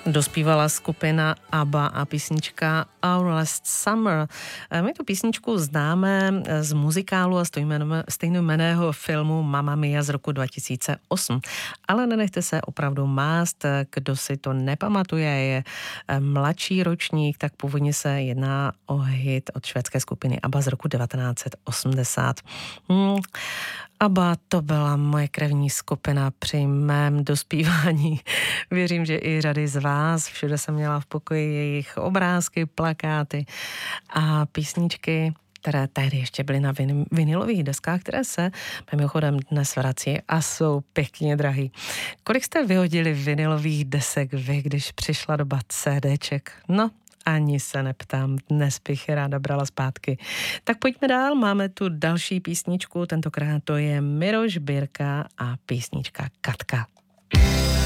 Dospívala skupina ABBA a písnička Our Last Summer. My tu písničku známe z muzikálu a stejnojmenného filmu Mamma Mia z roku 2008. Ale nenechte se opravdu mást, kdo si to nepamatuje, je mladší ročník, tak původně se jedná o hit od švédské skupiny ABBA z roku 1980. ABBA to byla moje krevní skupina při mém dospívání. Věřím, že i řady z vás. Všude jsem měla v pokoji jejich obrázky, plakáty a písničky, které tehdy ještě byly na vinilových deskách, které se mimochodem dnes vrací a jsou pěkně drahý. Kolik jste vyhodili vinilových desek vy, když přišla doba CDček? No, ani se neptám, dnes bych je ráda brala zpátky. Tak pojďme dál, máme tu další písničku, tentokrát to je Miroš Birka a písnička Katka.